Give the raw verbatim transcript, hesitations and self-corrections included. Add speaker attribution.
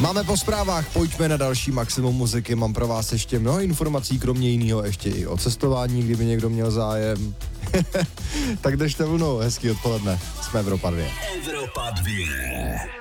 Speaker 1: Máme po zprávách, pojďme na další maximum muziky. Mám pro vás ještě mnoho informací, kromě jiného ještě i o cestování, kdyby někdo měl zájem. Tak držte vlnu, hezký odpoledne. Jsme Evropa dva.
Speaker 2: Evropa dva.